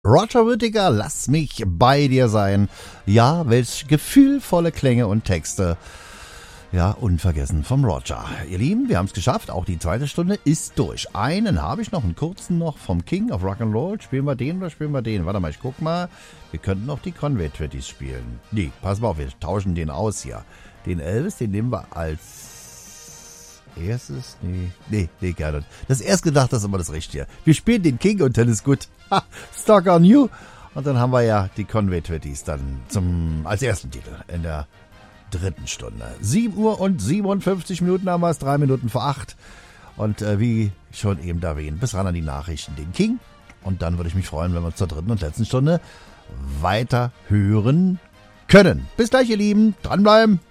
Roger Whittaker, lass mich bei dir sein. Ja, welch gefühlvolle Klänge und Texte. Ja, unvergessen vom Roger. Ihr Lieben, wir haben es geschafft. Auch die zweite Stunde ist durch. Einen habe ich noch, einen kurzen noch vom King of Rock'n'Roll. Spielen wir den oder spielen wir den? Warte mal, ich guck mal. Wir könnten noch die Conway Twitties spielen. Nee, pass mal auf, wir tauschen den aus hier. Den Elvis, den nehmen wir als erstes. Nee, gerne. Das erst gedacht, das ist immer das Richtige. Wir spielen den King und dann ist gut. Ha, Stuck on You. Und dann haben wir ja die Conway Twitties dann als ersten Titel in der dritten Stunde. 7 Uhr und 57 Minuten haben wir es, 3 Minuten vor 8. Und wie schon eben erwähnt, bis ran an die Nachrichten, den King. Und dann würde ich mich freuen, wenn wir uns zur dritten und letzten Stunde weiter hören können. Bis gleich, ihr Lieben. Dranbleiben.